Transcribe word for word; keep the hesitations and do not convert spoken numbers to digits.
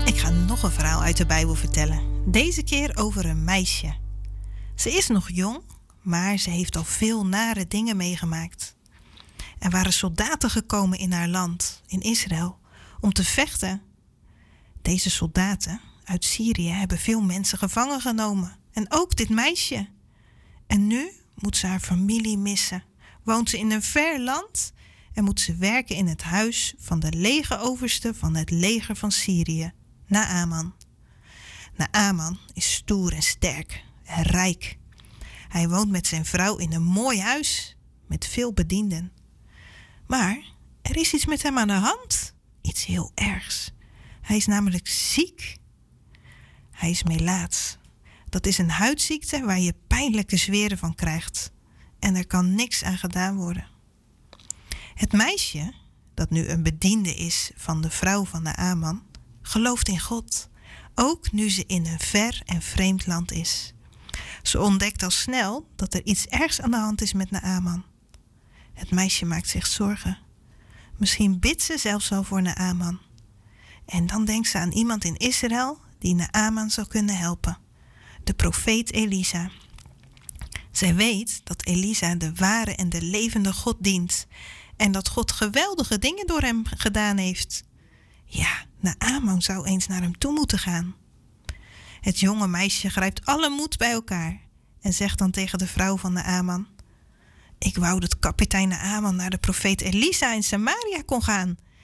Ik ga nog een verhaal uit de Bijbel vertellen. Deze keer over een meisje. Ze is nog jong, maar ze heeft al veel nare dingen meegemaakt. Er waren soldaten gekomen in haar land, in Israël, om te vechten. Deze soldaten uit Syrië hebben veel mensen gevangen genomen. En ook dit meisje. En nu moet ze haar familie missen. Woont ze in een ver land en moet ze werken in het huis van de legeroverste van het leger van Syrië, Naaman. Naaman is stoer en sterk en rijk. Hij woont met zijn vrouw in een mooi huis met veel bedienden. Maar er is iets met hem aan de hand. Iets heel ergs. Hij is namelijk ziek. Hij is melaats. Dat is een huidziekte waar je pijnlijke zweren van krijgt. En er kan niks aan gedaan worden. Het meisje, dat nu een bediende is van de vrouw van Naaman, gelooft in God. Ook nu ze in een ver en vreemd land is. Ze ontdekt al snel dat er iets ergs aan de hand is met Naaman. Het meisje maakt zich zorgen. Misschien bidt ze zelfs al voor Naaman. En dan denkt ze aan iemand in Israël die Naaman zou kunnen helpen. De profeet Elisa. Zij weet dat Elisa de ware en de levende God dient. En dat God geweldige dingen door hem gedaan heeft. Ja, Naaman zou eens naar hem toe moeten gaan. Het jonge meisje grijpt alle moed bij elkaar. En zegt dan tegen de vrouw van Naaman: Ik wou dat kapitein Naaman naar de profeet Elisa in Samaria kon gaan.